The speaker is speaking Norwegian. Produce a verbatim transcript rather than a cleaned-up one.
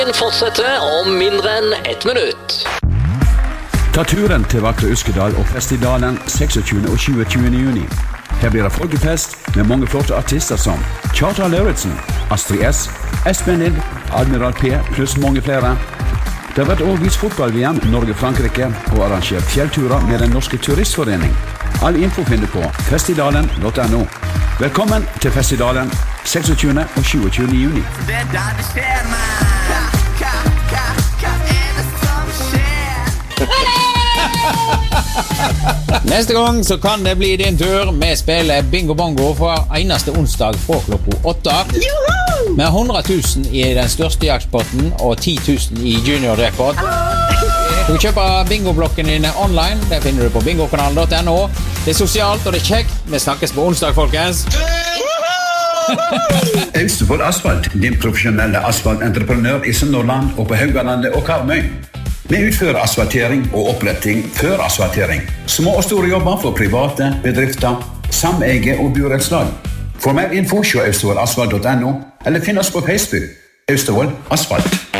Fortsetter om mindre enn ett minutt. Ta turen til vakre Uskedal og Festidalen seksogtyvende og tjueåttende juni. Her blir det folkefest med mange flotte artister som Kjartan Lauritzen, Astrid S, Espen Lind, Admiral P pluss mange flere. Det har vært også vist fotball-V M Norge-Frankrike og arrangert fjellturer med Den Norske Turistforening. All info finner på festidalen punktum no. Velkommen til Festidalen seksogtyvende og tjueåttende juni. Det er da det skjer, man. Hva, hva, hva, hva er det som skjer? Neste gang så kan det bli din tur. Vi spiller Bingo Bongo for eneste onsdag fra klokka åtte. Med hundre tusen i den største jaktpotten og ti tusen i junior-jackpot. Du kjøper bingoblokken din online. Det finner du på bingokanalen punktum no. Det er sosialt og det er kjekt. Vi snakkes på onsdag, folkens. Austevoll Asfalt, din profesjonelle asfaltentreprenør i Sunnhordland og på Haugalandet og Karmøy. Vi utfører asfaltering og oppretting før asfaltering. Små og store jobber for private, bedrifter, sameie og burettslag. For mer info se austevoll asfalt punktum no eller finn oss på Facebook. Austevoll Asfalt.